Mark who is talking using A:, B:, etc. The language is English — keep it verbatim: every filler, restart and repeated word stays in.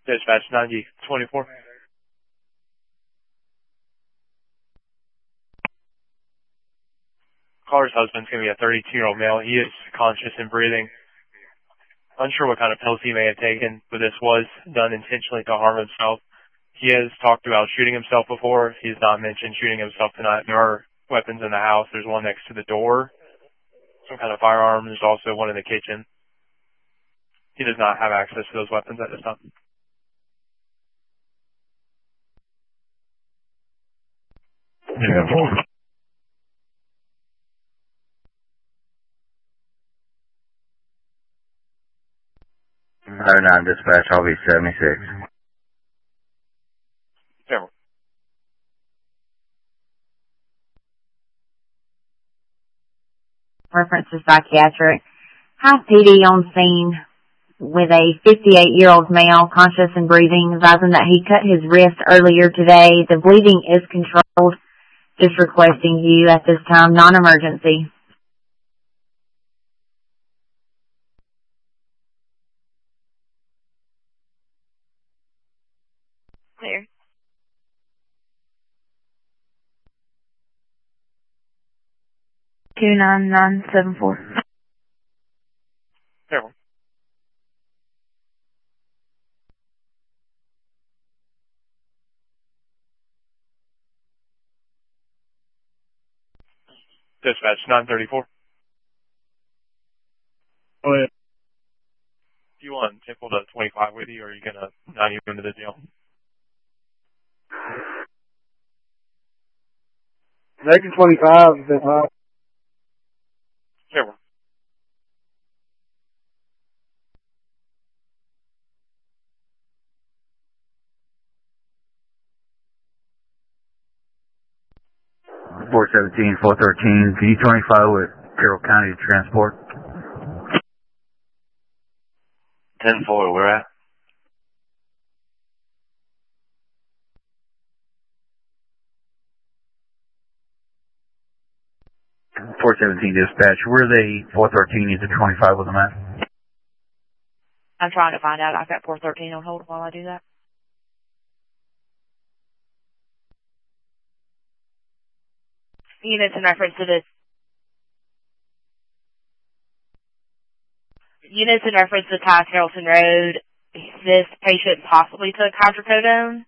A: Dispatch ninety twenty-four. Caller's husband's going to be a thirty-two-year-old male. He is conscious and breathing. Unsure what kind of pills he may have taken, but this was done intentionally to harm himself. He has talked about shooting himself before. He's not mentioned shooting himself tonight. There are weapons in the house. There's one next to the door, some kind of firearm. There's also one in the kitchen. He does not have access to those weapons at this time.
B: Yeah. oh nine dispatch, I'll be seventy-six.
A: Yeah.
C: Reference to psychiatric. Have P D on scene with a fifty-eight-year-old male, conscious and breathing, advising that he cut his wrist earlier today. The bleeding is controlled. Just requesting you at this time, non-emergency.
D: Clear. Two nine nine seven four.
A: Careful. Dispatch nine thirty-four.
E: Oh, yeah.
A: Do you want Temple to twenty-five with you, or are you going to nine you into the jail?
E: Making twenty-five is a bit high.
A: Careful.
B: four seventeen, four thirteen, can you twenty-five with Carroll County Transport? ten four, where at? four seventeen dispatch, where are they four thirteen, you to twenty-five with them at?
D: I'm trying to find out. I've got four thirteen on hold while I do that. Units in reference to this. Units in reference to Ty Carrollton Road. This patient possibly took hydrocodone.